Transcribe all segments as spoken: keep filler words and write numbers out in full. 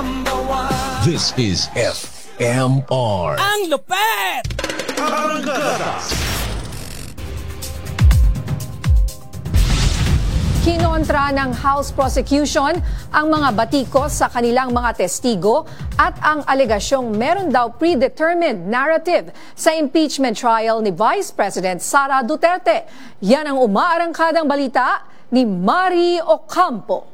This is F M R. Ang lupet! Kinontra ng House Prosecution ang mga batikos sa kanilang mga testigo at ang alegasyong meron daw predetermined narrative sa impeachment trial ni Vice President Sara Duterte. Yan ang umaarangkadang balita ni Mari Ocampo.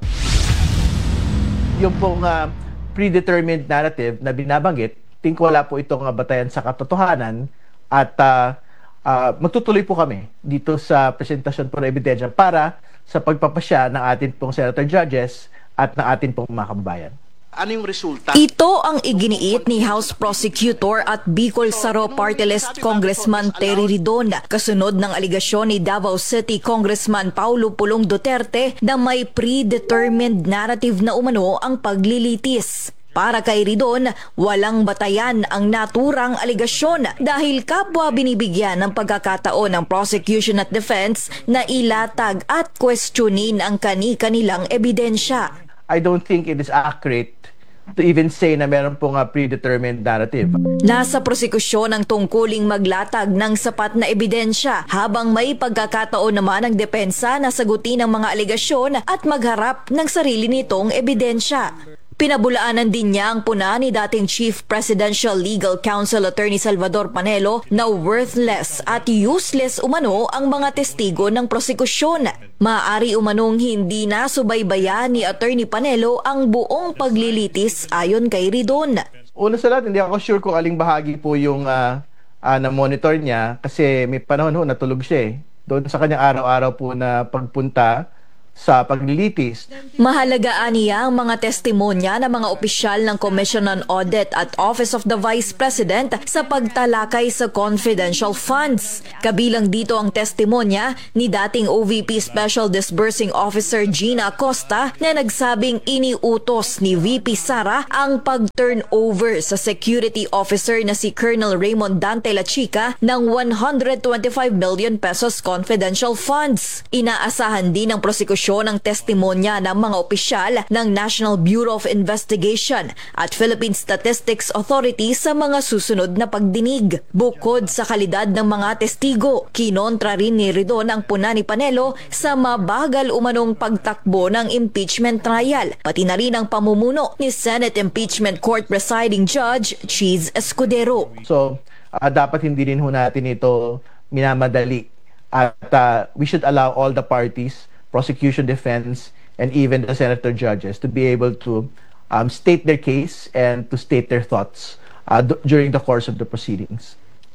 Yung pong uh, predetermined narrative na binabanggit, think wala po itong uh, batayan sa katotohanan at uh, uh, magtutuloy po kami dito sa presentasyon po ng ebidensya para sa pagpapasya ng atin pong senator judges at ng atin pong mga kababayan. Ano yung resulta? Ito ang iginiit ni House Prosecutor at Bicol Saro Party List Congressman Terry Ridon kasunod ng aligasyon ni Davao City Congressman Paulo Pulong Duterte na may predetermined narrative na umano ang paglilitis. Para kay Ridon, walang batayan ang naturang aligasyon dahil kapwa binibigyan ng pagkakataon ng prosecution at defense na ilatag at questionin ang kani-kanilang ebidensya. I don't think it is accurate to even say na meron pong uh, predetermined narrative. Nasa prosekusyon ang tungkuling maglatag ng sapat na ebidensya habang may pagkakataon naman ang depensa na sagutin ang mga aligasyon at magharap ng sarili nitong ebidensya. Pinabulaanan din niya ang puna ni dating Chief Presidential Legal Counsel Attorney Salvador Panelo na worthless at useless umano ang mga testigo ng prosekusyon. Maaari umanong hindi na subaybayan ni Attorney Panelo ang buong paglilitis ayon kay Ridon. Una sa lahat, hindi ako sure kung aling bahagi po yung uh, uh, na-monitor niya kasi may panahon ho natulog siya eh. Doon sa kanyang araw-araw po na pagpunta sa paglilitis. Mahalagaan niya ang mga testimonya ng mga opisyal ng Commission on Audit at Office of the Vice President sa pagtalakay sa confidential funds. Kabilang dito ang testimonya ni dating O V P Special Disbursing Officer Gina Acosta na nagsabing iniutos ni V P Sara ang pag-turnover sa security officer na si Colonel Raymond Dante La Chica ng one hundred twenty-five million pesos confidential funds. Inaasahan din ng prosekusyon ng testimonya ng mga opisyal ng National Bureau of Investigation at Philippine Statistics Authority sa mga susunod na pagdinig. Bukod sa kalidad ng mga testigo, kinontra rin ni Ridon ang puna ni Panelo sa mabagal umanong pagtakbo ng impeachment trial, pati na rin ang pamumuno ni Senate Impeachment Court Presiding Judge Cheese Escudero. So, uh, dapat hindi rin ho natin ito minamadali at uh, we should allow all the parties, prosecution, defense, and even the senator judges to be able to um, state their case and to state their thoughts uh, d- during the course of the proceedings.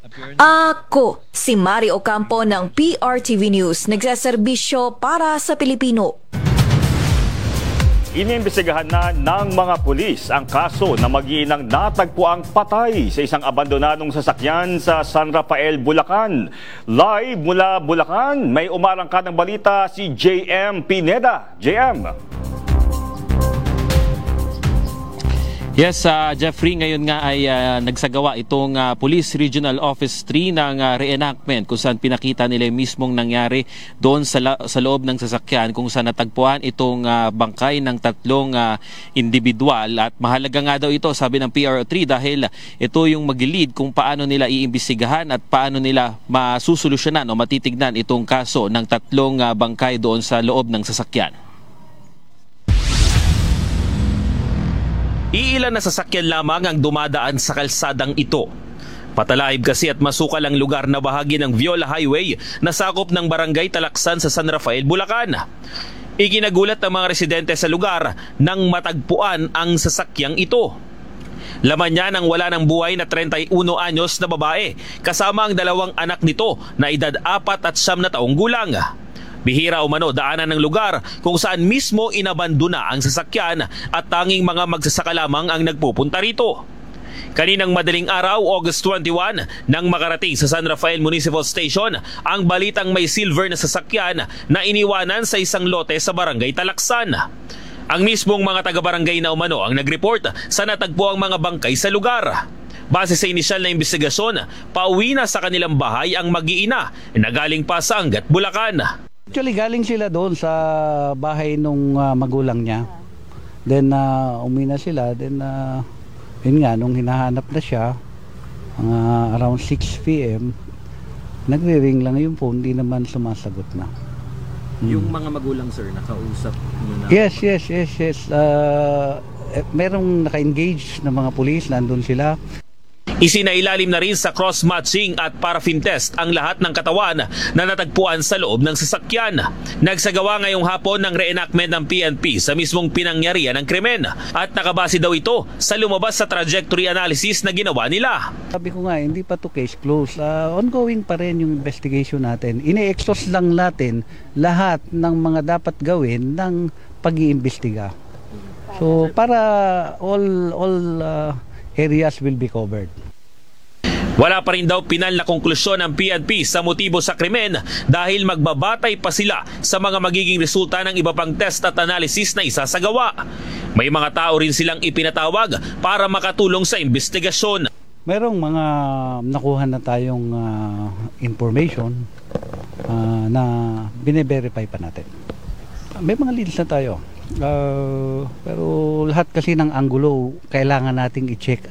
Ako, si Mari Ocampo ng P R T V News, nagseserbisyo para sa Pilipino. Inimbestigahan na ng mga pulis ang kaso na mag-iinang natagpuang patay sa isang abandonadong sasakyan sa San Rafael, Bulacan. Live mula Bulacan, may umarangkadang balita si J M Pineda. J M. Yes, uh, Jeffrey, ngayon nga ay uh, nagsagawa itong uh, Police Regional Office three ng uh, reenactment kung saan pinakita nila yung mismong nangyari doon sa, la- sa loob ng sasakyan kung saan natagpuan itong uh, bangkay ng tatlong uh, individual. At mahalaga nga daw ito, sabi ng P R O three, dahil ito yung mag-lead kung paano nila iimbestigahan at paano nila masusolusyonan o matitignan itong kaso ng tatlong uh, bangkay doon sa loob ng sasakyan. Iilan na sasakyan lamang ang dumadaan sa kalsadang ito. Patalaib kasi at masukal ang lugar na bahagi ng Viola Highway na sakop ng Barangay Talaksan sa San Rafael, Bulacan. Ikinagulat ng mga residente sa lugar nang matagpuan ang sasakyang ito. Laman niya ng wala ng buhay na thirty-one anyos na babae kasama ang dalawang anak nito na edad apat at siyam na taong gulang. Bihira umano daanan ng lugar kung saan mismo inabandona ang sasakyan at tanging mga magsasaka lamang ang nagpupunta rito. Kaninang madaling araw, August twenty-one, nang makarating sa San Rafael Municipal Station ang balitang may silver na sasakyan na iniwanan sa isang lote sa Barangay Talaksan. Ang mismong mga taga-barangay na umano ang nag-report sa natagpo ang mga bangkay sa lugar. Base sa inisyal na investigasyon, pauwi na sa kanilang bahay ang mag-iina na galing pa sa Angat, Bulacan. Actually, galing sila doon sa bahay nung uh, magulang niya. Then uh, umina sila, then uh, yun nga, nung hinahanap na siya, uh, around six p m, nagre-ring lang yung phone, di naman sumasagot na. Hmm. Yung mga magulang, sir, nakausap niyo na? Yes, yes, yes, yes. Uh, merong naka-engage na mga pulis, nandun sila. Isinailalim na rin sa cross-matching at paraffin test ang lahat ng katawan na natagpuan sa loob ng sasakyan. Nagsagawa ngayong hapon ng reenactment ng P N P sa mismong pinangyarihan ng krimen at nakabase daw ito sa lumabas sa trajectory analysis na ginawa nila. Sabi ko nga, hindi pa to case closed. Uh, ongoing pa rin yung investigation natin. Ine-exhaust lang natin lahat ng mga dapat gawin ng pag-iimbestiga. So para all all uh, areas will be covered. Wala pa rin daw pinal na konklusyon ng P N P sa motibo sa krimen dahil magbabatay pa sila sa mga magiging resulta ng iba pang test at analysis na isasagawa. May mga tao rin silang ipinatawag para makatulong sa investigasyon. Merong mga nakuha na tayong uh, information uh, na bine-verify pa natin. May mga leads na tayo. Uh, pero lahat kasi ng anggulo kailangan nating i-check.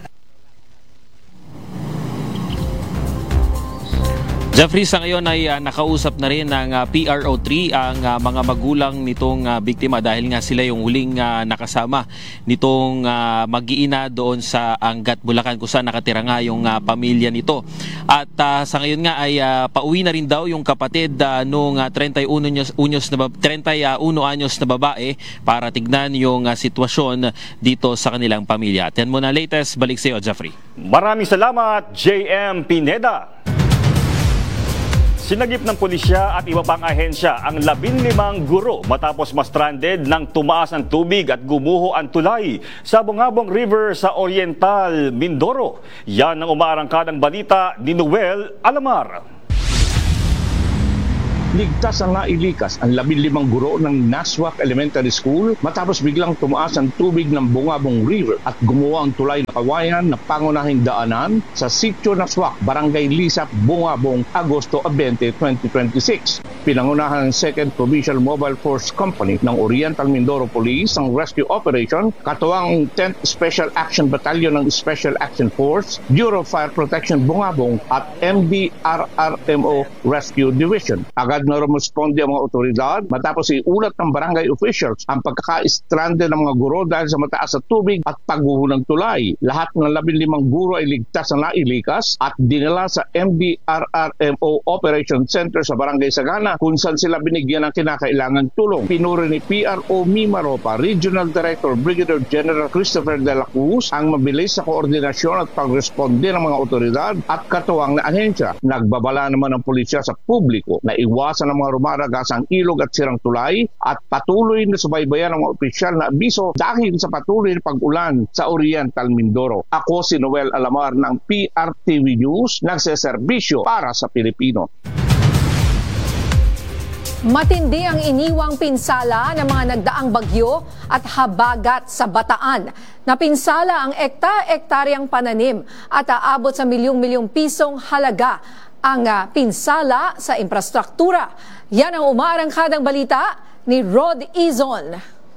Jeffrey, sa ngayon ay uh, nakausap na rin ng uh, P R O three ang uh, mga magulang nitong uh, biktima dahil nga sila yung huling uh, nakasama nitong uh, mag-iina doon sa Angat, Bulacan kung saan nakatira nga yung uh, pamilya nito. At uh, sa ngayon nga ay uh, pauwi na rin daw yung kapatid uh, nung uh, thirty-one anyos, unyos na thirty-one anyos na babae para tignan yung uh, sitwasyon dito sa kanilang pamilya. At yan muna latest, balik sa iyo, Jeffrey. Maraming salamat, J M Pineda. Sinagip ng pulisya at iba pang ahensya ang labinlimang guro matapos ma-stranded nang tumaas ang tubig at gumuho ang tulay sa Bungabong River sa Oriental, Mindoro. Yan ang umaarangkadang balita ni Noel Alamar. Ligtas ang nailikas ang labinlimang guro ng Naswak Elementary School matapos biglang tumaas ang tubig ng Bungabong River at gumuha ang tulay na kawayan na pangunahing daanan sa Sitio Naswak, Barangay Lisap, Bungabong, Agosto twenty, twenty twenty-six. Pinangunahan ng second Provincial Mobile Force Company ng Oriental Mindoro Police ang rescue operation, katuwang tenth Special Action Battalion ng Special Action Force, Bureau of Fire Protection Bungabong at M D R R M O Rescue Division. Agad na rumusponde ang mga otoridad matapos iulat ng barangay officials ang pagkaka-stranded ng mga guro dahil sa mataas na tubig at pagguho ng tulay. Lahat ng labinlimang guro ay ligtas na nailikas at dinala sa M D R R M O Operation Center sa Barangay Sagana kung saan sila binigyan ng kinakailangang tulong. Pinuri ni P R O Mimaropa Regional Director Brigadier General Christopher De La Cruz ang mabilis sa koordinasyon at pagresponde ng mga otoridad at katuwang na ahensya. Nagbabala naman ng pulisya sa publiko na iwasan ng mga rumaragasang ilog at sirang tulay at patuloy na subaybayan ng mga opisyal na abiso dahil sa patuloy na pag-ulan sa Oriental Mindoro. Ako si Noel Alamar ng P R T V News, nagseserbisyo para sa Pilipino. Matindi ang iniwang pinsala ng mga nagdaang bagyo at habagat sa Bataan. Napinsala ang ekta-ektaryang pananim at aabot sa milyong-milyong pisong halaga ang uh, pinsala sa infrastruktura. Yan ang umaarangkadang balita ni Rod Izon.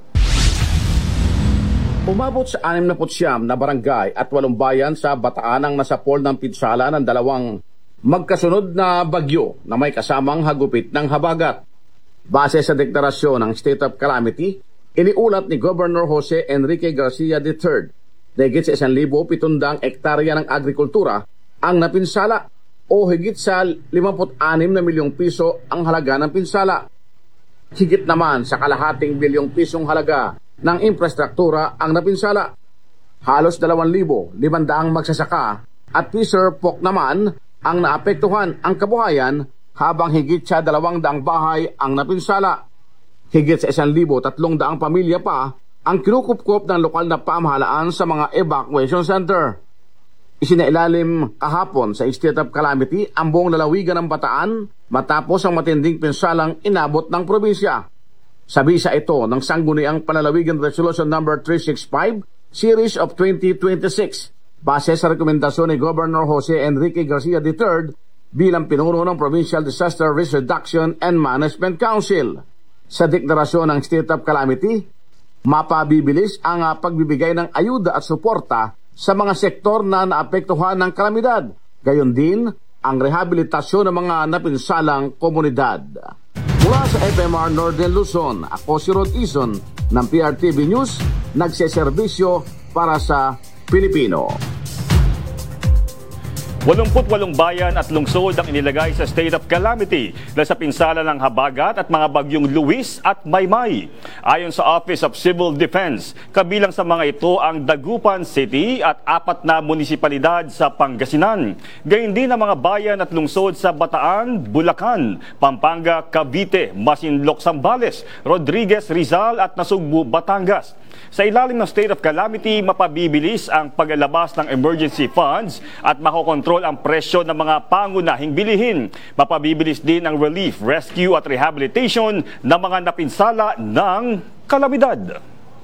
Umabot sa anim na siyam na barangay at walong bayan sa Bataan ang nasapol ng pinsala ng dalawang magkasunod na bagyo na may kasamang hagupit ng habagat. Base sa deklarasyon ng State of Calamity, iniulat ni Governor Jose Enrique Garcia the third na higit sa isang libo pitundang ektarya ng agrikultura ang napinsala o higit sa limampu't anim na milyong piso ang halaga ng pinsala. Higit naman sa kalahating bilyong pisong halaga ng infrastruktura ang napinsala. Halos dalawang libo, limandaang magsasaka at fisher folk naman ang naapektuhan ang kabuhayan habang higit sa dalawang daang bahay ang napinsala. Higit sa isang libo tatlong daang pamilya pa ang kinukupkop ng lokal na pamahalaan sa mga evacuation center. Isinailalim kahapon sa State of Calamity ang buong lalawigan ng Bataan matapos ang matinding pinsalang inabot ng probinsya. Sa bisa ito ng sangguniang Panlalawigan Resolution number three sixty-five Series of twenty twenty-six base sa rekomendasyon ni Governor Jose Enrique Garcia the third bilang pinuno ng Provincial Disaster Risk Reduction and Management Council. Sa deklarasyon ng State of Calamity, mapabibilis ang uh, pagbibigay ng ayuda at suporta sa mga sektor na naapektuhan ng kalamidad. Gayon din ang rehabilitasyon ng mga napinsalang komunidad. Mula sa F M R Northern Luzon, ako si Rod Ison ng P R T V News, nagseserbisyo para sa Pilipino. walumput walong bayan at lungsod ang inilagay sa state of calamity dahil sa pinsala ng habagat at mga bagyong Luis at Maymay. Ayon sa Office of Civil Defense, kabilang sa mga ito ang Dagupan City at apat na munisipalidad sa Pangasinan. Gayun din ang mga bayan at lungsod sa Bataan, Bulacan, Pampanga, Cavite, Masinloc, Zambales, Rodriguez, Rizal at Nasugbu, Batangas. Sa ilalim ng state of calamity, mapabibilis ang paglalabas ng emergency funds at makokontrol ang presyo ng mga pangunahing bilihin. Mapabibilis din ang relief, rescue at rehabilitation ng mga napinsala ng kalamidad.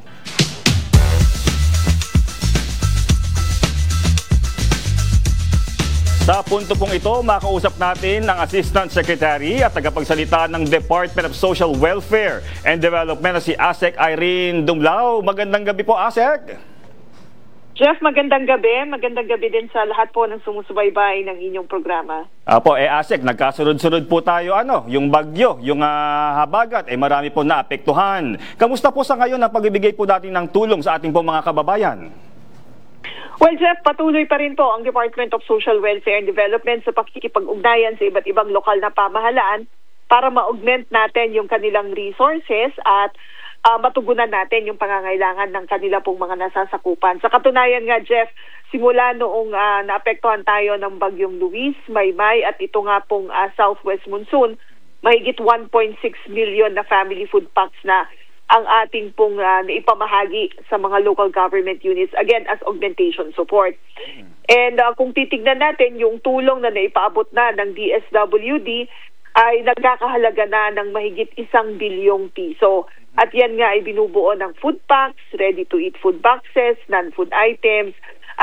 Sa punto pong ito, makausap natin ang Assistant Secretary at tagapagsalita ng Department of Social Welfare and Development na si ASEC Irene Dumlao. Magandang gabi po, ASEC. Jeff, magandang gabi. Magandang gabi din sa lahat po ng sumusubaybay ng inyong programa. Apo, eh ASEC, nagkasunod-sunod po tayo, ano, yung bagyo, yung uh, habagat, eh marami po naapektuhan. Kamusta po sa ngayon ang pagbibigay po natin ng tulong sa ating po mga kababayan? Well, Jeff, patuloy pa rin po ang Department of Social Welfare and Development sa pakikipag-ugnayan sa iba't ibang lokal na pamahalaan para ma-augment natin yung kanilang resources at uh, matugunan natin yung pangangailangan ng kanila pong mga nasasakupan. Sa katunayan nga, Jeff, simula noong uh, naapektuhan tayo ng bagyong Luis, Maymay at ito nga pong uh, Southwest Monsoon, mahigit one point six million na family food packs na ang ating pong uh, naipamahagi sa mga local government units, again, as augmentation support. And uh, kung titignan natin, yung tulong na naipaabot na ng D S W D ay nagkakahalaga na ng mahigit isang bilyong piso. At yan nga ay binubuo ng food packs, ready-to-eat food boxes, non-food items,